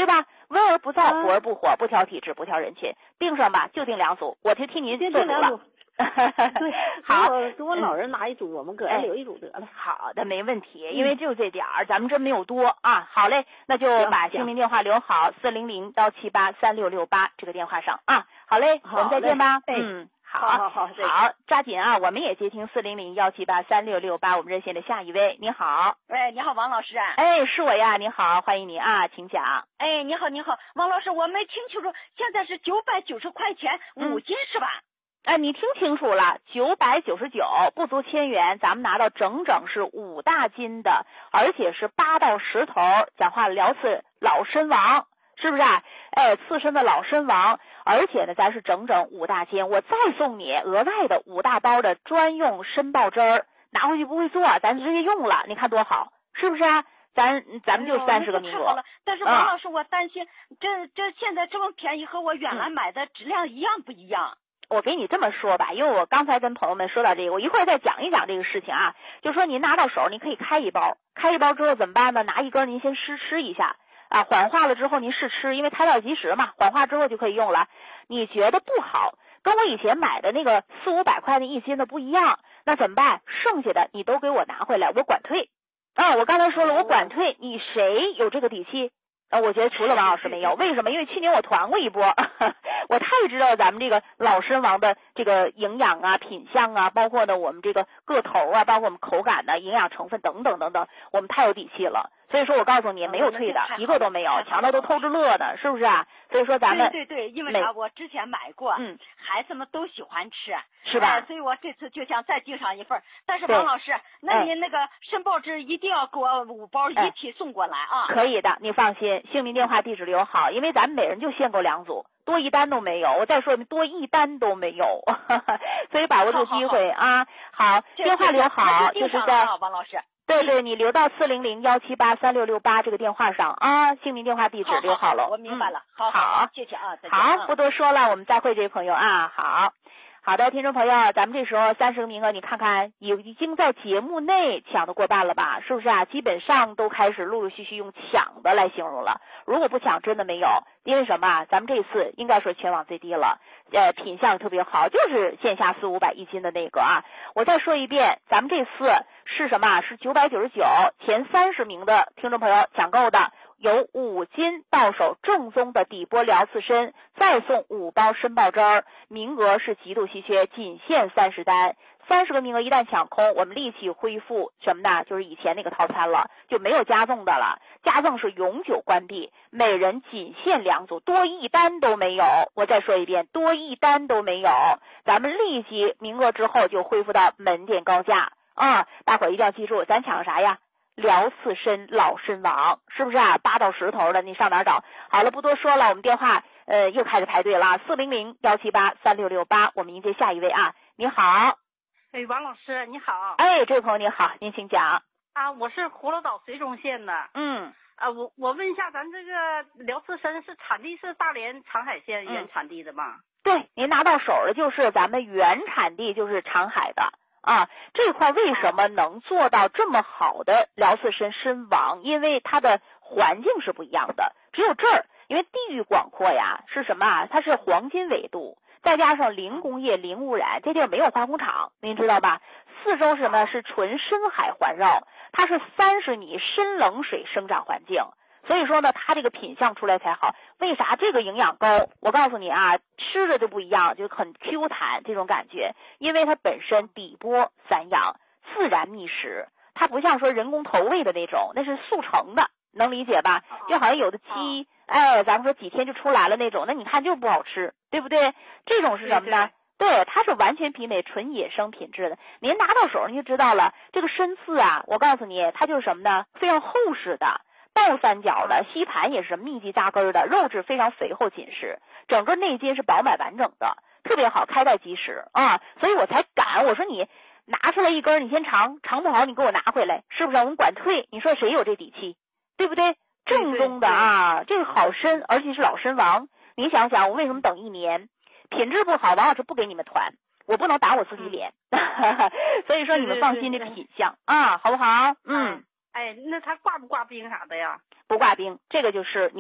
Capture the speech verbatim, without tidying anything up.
对吧？温而不躁，不而不火，不挑体质，不挑人群，定上吧，就定两组，我就替您做主了。 对， 好， 给我老人拿一组，嗯、我们个人留一组得了。 好的，没问题，因为就这点儿，咱们真没有多啊。好嘞，那就把姓名电话留好，四零零幺七八三六六八这个电话上啊。好嘞，我们再见吧。嗯，好， 好好好， 好，抓紧啊，我们也接听四零零幺七八三六六八我们热线的下一位。你好， 哎，你好，王老师啊。 哎，是我呀，你好，欢迎你啊，请讲。 哎，你好，你好，王老师，我没听清楚，现在是九百九十块钱五斤、嗯、是吧？ 哎，你听清楚了，九百九十九，不足千元，咱们拿到整整是五大斤的，而且是八到十头。讲话聊次老参王，是不是啊？哎，刺身的老参王，而且呢，咱是整整五大斤，我再送你额外的五大包的专用参鲍汁儿，拿回去不会做，咱直接用了，你看多好，是不是啊？咱咱们就三十个名额。 太好了，但是王老师，嗯、我担心这这现在这么便宜，和我原来买的质量一样不一样？ 我给你这么说吧，因为我刚才跟朋友们说到这个，我一会儿再讲一讲这个事情啊。就说您拿到手，您可以开一包，开一包之后怎么办呢？拿一根您先试吃一下啊，缓化了之后您试吃，因为胎教及时嘛，缓化之后就可以用了。你觉得不好，跟我以前买的那个四五百块的一斤的不一样，那怎么办？剩下的你都给我拿回来，我管退。啊，我刚才说了，我管退，你谁有这个底气？啊，我觉得除了王老师没有，为什么？因为去年我团过一波，我太知道咱们这个老参王的这个营养啊、品相啊，包括呢我们这个个头啊，包括我们口感的营养成分等等等等，我们太有底气了。所以说我告诉你，没有退的，一个都没有，强的都偷着乐呢，是不是啊？所以说咱们对对对，因为啥？我之前买过，嗯，孩子们都喜欢吃， 是吧？ 呃、所以我这次就想再订上一份。但是王老师，那您那个参鲍汁一定要给我五包一起送过来啊！ 可以的，你放心，姓名、电话、地址留好，因为咱们每人就限购两组，多一单都没有。我再说，多一单都没有，所以把握住机会啊！好，电话留好，就是在王老师。 对对，你留到四零零幺七八三六六八这个电话上啊，姓名、电话、地址留好了。 我明白了，嗯、好好， 谢谢啊， 好，不多说了，我们再会这位朋友啊，好。好的，听众朋友，咱们这时候三十个名额，你看看已经在节目内抢的过半了吧？是不是啊？基本上都开始陆陆续续用抢的来形容了。如果不抢，真的没有，因为什么？咱们这次应该说全网最低了，呃，品相特别好，就是线下四五百一斤的那个啊。我再说一遍，咱们这次是什么？是九百九十九，前三十名的听众朋友抢购的。有五斤到手正宗的底波辽刺参，再送五包参鲍汁儿，名额是极度稀缺，仅限三十单。三十个名额一旦抢空，我们立即恢复什么呢？就是以前那个套餐了，就没有加赠的了，加赠是永久关闭，每人仅限两组，多一单都没有。我再说一遍，多一单都没有。咱们立即名额之后就恢复到门店高价啊！大伙儿一定要记住，咱抢啥呀？辽刺参老参王，是不是啊？八到十头的，你上哪儿找？好了，不多说了，我们电话呃又开始排队了，四零零幺七八三六六八，我们迎接下一位啊。你好， 哎，王老师你好。 哎，这位朋友你好，您请讲。 啊，我是葫芦岛绥中县的。 嗯。 啊，我我问一下，咱这个辽刺参是产地是大连长海县原产地的吗？ 嗯、对，您拿到手的就是咱们原产地，就是长海的。啊，这块为什么能做到这么好的辽刺参参王？因为它的环境是不一样的，只有这儿，因为地域广阔呀，是什么啊？它是黄金纬度，再加上零工业、零污染，这地儿没有化工厂，您知道吧？四周是什么？是纯深海环绕，它是三十米深冷水生长环境。所以说呢，它这个品相出来才好。为啥这个营养高？我告诉你啊，吃的就不一样，就很 Q 弹这种感觉。因为它本身底波散养，自然觅食，它不像说人工投喂的那种，那是速成的，能理解吧？就好像有的鸡，哎，咱们说几天就出来了那种，那你看就不好吃，对不对？这种是什么呢？对, 对, 对，它是完全媲美纯野生品质的。您拿到手您就知道了，这个参刺啊，我告诉你，它就是什么呢？非常厚实的。倒三角的，吸盘也是密集扎根的，肉质非常肥厚紧实，整个内筋是饱满完整的，特别好，开袋即食啊！所以我才敢，我说你拿出来一根，你先尝，尝不好你给我拿回来，是不是？我们管退，你说谁有这底气，对不对？正宗的啊，这个好参，而且是老参王。你想想，我为什么等一年？品质不好，王老师不给你们团，我不能打我自己脸，所以说你们放心这品相啊，好不好？嗯。 哎，那它挂不挂冰啥的呀？ 不挂冰，这个就是你。